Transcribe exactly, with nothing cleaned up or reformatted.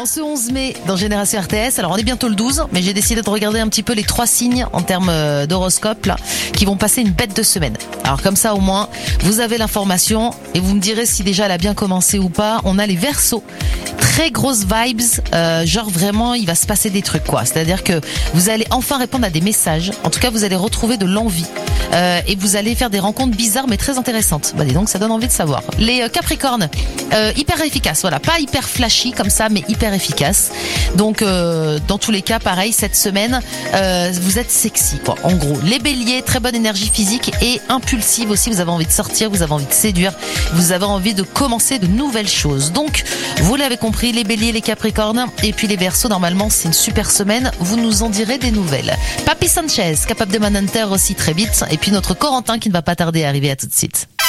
En ce onze mai, dans Génération R T S, alors on est bientôt le douze, mais j'ai décidé de regarder un petit peu les trois signes en termes d'horoscope là, qui vont passer une bête de semaine. Alors comme ça au moins, vous avez l'information et vous me direz si déjà elle a bien commencé ou pas. On a les Verseaux. Très grosses vibes, euh, genre vraiment il va se passer des trucs quoi. C'est-à-dire que vous allez enfin répondre à des messages. En tout cas vous allez retrouver de l'envie euh, et vous allez faire des rencontres bizarres mais très intéressantes. Bah dis donc ça donne envie de savoir. Les euh, Capricornes, euh, hyper efficaces, voilà, pas hyper flashy comme ça mais hyper efficaces. Donc euh, dans tous les cas pareil cette semaine euh, vous êtes sexy quoi. En gros les Béliers, très bonne énergie physique et impulsive aussi. Vous avez envie de sortir, vous avez envie de séduire, vous avez envie de commencer de nouvelles choses. Donc vous l'avez compris, les Béliers, les Capricornes et puis les Verseaux, normalement c'est une super semaine, vous nous en direz des nouvelles. Papi Sanchez, capable de Manhunter aussi très vite, et puis notre Corentin qui ne va pas tarder à arriver, à tout de suite.